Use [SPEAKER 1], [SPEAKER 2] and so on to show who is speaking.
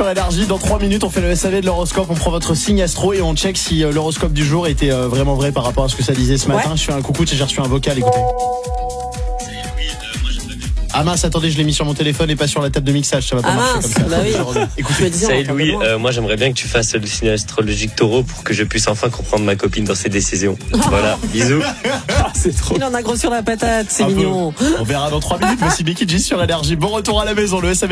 [SPEAKER 1] sur Énergie. Dans 3 minutes, on fait le SAV de l'horoscope. On prend votre signe astro et on check si l'horoscope du jour était vraiment vrai par rapport à ce que ça disait ce matin. Je fais un coucou, j'ai reçu un vocal, écoutez. Ah mince, attendez, je l'ai mis sur mon téléphone et pas sur la table de mixage, ça va pas marcher comme ça.
[SPEAKER 2] Bah oui.
[SPEAKER 1] Écoutez,
[SPEAKER 3] Salut Louis, moi j'aimerais bien que tu fasses le signe astrologique taureau pour que je puisse enfin comprendre ma copine dans ses décisions. Voilà, bisous.
[SPEAKER 1] c'est trop.
[SPEAKER 2] Il en a gros sur la patate, c'est mignon.
[SPEAKER 1] On verra dans 3 minutes. Voici Becky G sur Énergie. Bon retour à la maison, le SAV.